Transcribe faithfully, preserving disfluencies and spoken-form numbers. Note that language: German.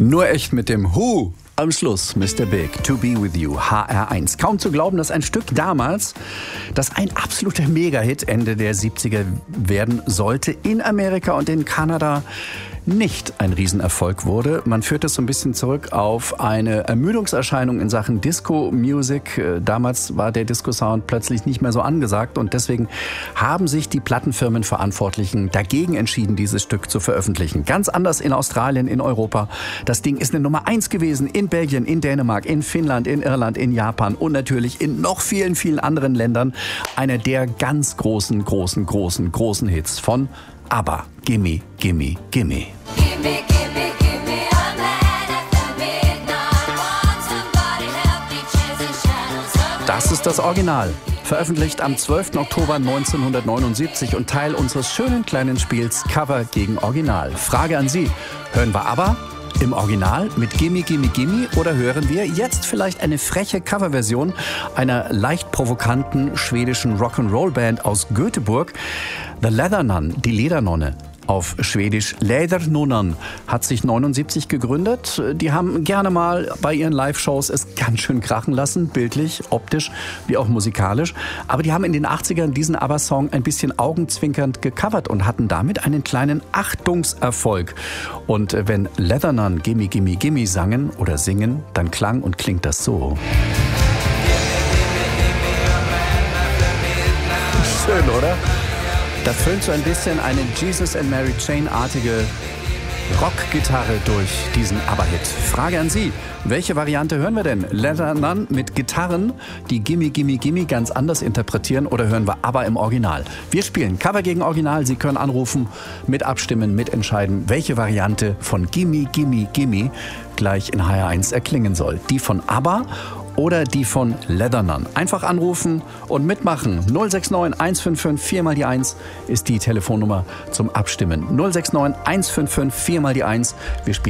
Nur echt mit dem Who. Am Schluss Mister Big, To Be With You, H R eins. Kaum zu glauben, dass ein Stück damals, das ein absoluter Mega-Hit Ende der siebziger werden sollte, in Amerika und in Kanada nicht ein Riesenerfolg wurde. Man führt es so ein bisschen zurück auf eine Ermüdungserscheinung in Sachen Disco-Music. Damals war der Disco-Sound plötzlich nicht mehr so angesagt und deswegen haben sich die Plattenfirmenverantwortlichen dagegen entschieden, dieses Stück zu veröffentlichen. Ganz anders in Australien, in Europa. Das Ding ist eine Nummer eins gewesen in Belgien, in Dänemark, in Finnland, in Irland, in Japan und natürlich in noch vielen, vielen anderen Ländern. Einer der ganz großen, großen, großen, großen Hits von ABBA. Gimme, gimme, gimme. Das ist das Original. Veröffentlicht am zwölften Oktober neunzehnhundertneunundsiebzig und Teil unseres schönen kleinen Spiels Cover gegen Original. Frage an Sie: Hören wir ABBA im Original mit Gimme, Gimme, Gimme oder hören wir jetzt vielleicht eine freche Coverversion einer leicht provokanten schwedischen Rock'n'Roll-Band aus Göteborg? The Leather Nun, die Ledernonne. Auf Schwedisch Lädernunnan, hat sich neunundsiebzig gegründet. Die haben gerne mal bei ihren Live-Shows es ganz schön krachen lassen, bildlich, optisch wie auch musikalisch. Aber die haben in den achtzigern diesen ABBA-Song ein bisschen augenzwinkernd gecovert und hatten damit einen kleinen Achtungserfolg. Und wenn Leathernon Gimme, Gimme, Gimme sangen oder singen, dann klang und klingt das so. Schön, oder? Das füllt so ein bisschen eine Jesus and Mary Chain-artige Rockgitarre durch diesen ABBA-Hit. Frage an Sie: Welche Variante hören wir denn? Leathernon mit Gitarren, die Gimme, Gimme, Gimme ganz anders interpretieren, oder hören wir ABBA im Original? Wir spielen Cover gegen Original. Sie können anrufen, mit abstimmen, mitentscheiden, welche Variante von Gimme, Gimme, Gimme gleich in H R eins erklingen soll. Die von ABBA oder die von Leathernon. Einfach anrufen und mitmachen. null sechs neun eins fünf fünf vier mal die eins ist die Telefonnummer zum Abstimmen. null sechs neun eins fünf fünf vier mal die eins. Wir spielen